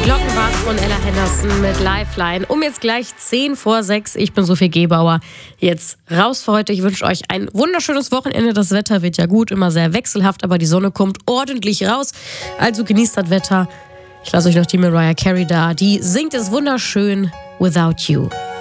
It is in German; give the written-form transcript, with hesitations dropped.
Glockenbach von Ella Henderson mit Lifeline. Jetzt gleich 10 vor 6. Ich bin Sophie Gebauer. Jetzt raus für heute. Ich wünsche euch ein wunderschönes Wochenende. Das Wetter wird ja gut, immer sehr wechselhaft, aber die Sonne kommt ordentlich raus. Also genießt das Wetter. Ich lasse euch noch die Mariah Carey da. Die singt es wunderschön, Without You.